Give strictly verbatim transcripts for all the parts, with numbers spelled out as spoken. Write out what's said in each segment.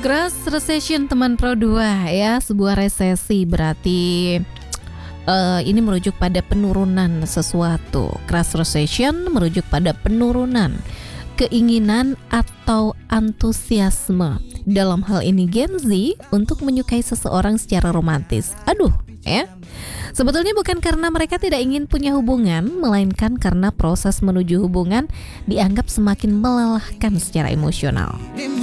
Grass recession teman Pro dua ya, sebuah resesi berarti uh, ini merujuk pada penurunan sesuatu. Grass recession merujuk pada penurunan keinginan atau antusiasme, dalam hal ini Gen Z, untuk menyukai seseorang secara romantis. Aduh ya, sebetulnya bukan karena mereka tidak ingin punya hubungan, melainkan karena proses menuju hubungan dianggap semakin melelahkan secara emosional.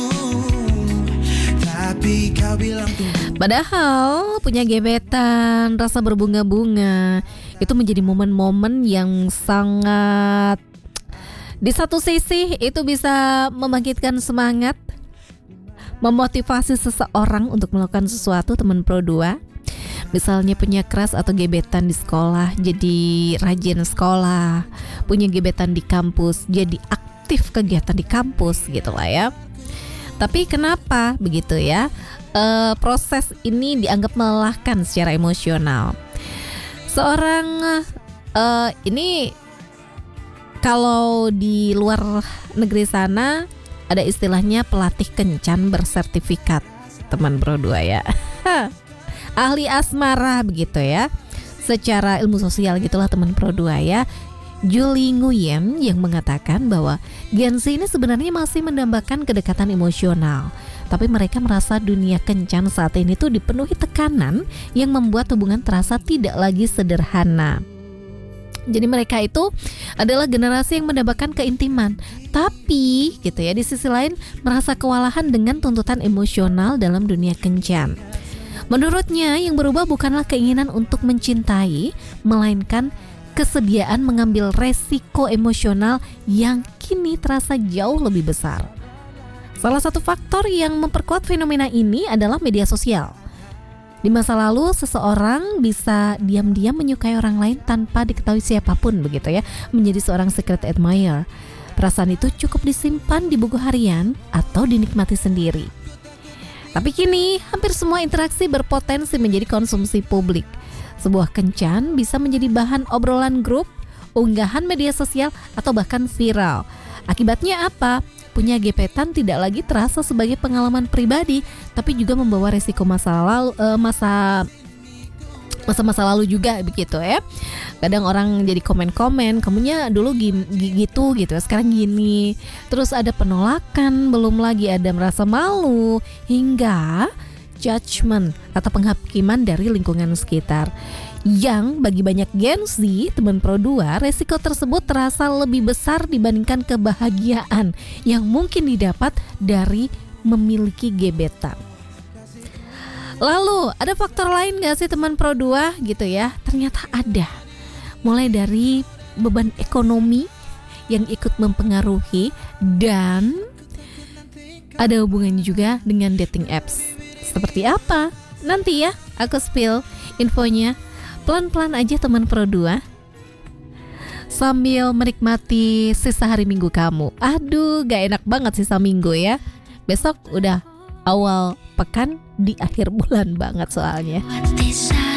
Padahal punya gebetan, rasa berbunga-bunga itu menjadi momen-momen yang sangat, di satu sisi itu bisa membangkitkan semangat, memotivasi seseorang untuk melakukan sesuatu teman Pro dua. Misalnya punya crush atau gebetan di sekolah, jadi rajin sekolah. Punya gebetan di kampus, jadi aktif kegiatan di kampus gitu lah ya. Tapi kenapa begitu ya? E, proses ini dianggap melelahkan secara emosional. Seorang e, ini kalau di luar negeri sana ada istilahnya pelatih kencan bersertifikat teman Pro dua ya. Ahli asmara begitu ya. Secara ilmu sosial gitulah teman Pro dua ya. Julie Nguyen yang mengatakan bahwa Gen Z ini sebenarnya masih mendambakan kedekatan emosional, tapi mereka merasa dunia kencan saat ini tuh dipenuhi tekanan yang membuat hubungan terasa tidak lagi sederhana. Jadi mereka itu adalah generasi yang mendambakan keintiman, tapi gitu ya, di sisi lain merasa kewalahan dengan tuntutan emosional dalam dunia kencan. Menurutnya yang berubah bukanlah keinginan untuk mencintai, melainkan kesediaan mengambil resiko emosional yang kini terasa jauh lebih besar. Salah satu faktor yang memperkuat fenomena ini adalah media sosial. Di masa lalu seseorang bisa diam-diam menyukai orang lain tanpa diketahui siapapun begitu ya, menjadi seorang secret admirer. Perasaan itu cukup disimpan di buku harian atau dinikmati sendiri. Tapi kini hampir semua interaksi berpotensi menjadi konsumsi publik. Sebuah kencan bisa menjadi bahan obrolan grup, unggahan media sosial, atau bahkan viral. Akibatnya apa? Punya gebetan tidak lagi terasa sebagai pengalaman pribadi, tapi juga membawa resiko masa lalu, uh, masa masa-masa lalu juga begitu ya. Kadang orang jadi komen-komen, kamunya dulu gini, gitu gitu, sekarang gini. Terus ada penolakan, belum lagi ada merasa malu, hingga judgment atau penghakiman dari lingkungan sekitar. Yang bagi banyak Gen Z, teman Pro dua, resiko tersebut terasa lebih besar dibandingkan kebahagiaan yang mungkin didapat dari memiliki gebetan. Lalu ada faktor lain gak sih teman Pro dua gitu ya? Ternyata ada. Mulai dari beban ekonomi yang ikut mempengaruhi, dan ada hubungannya juga dengan dating apps. Seperti apa? Nanti ya aku spill infonya pelan-pelan aja teman Pro dua, sambil menikmati sisa hari minggu kamu. Aduh, gak enak banget sisa minggu ya. Besok udah awal pekan, di akhir bulan banget soalnya.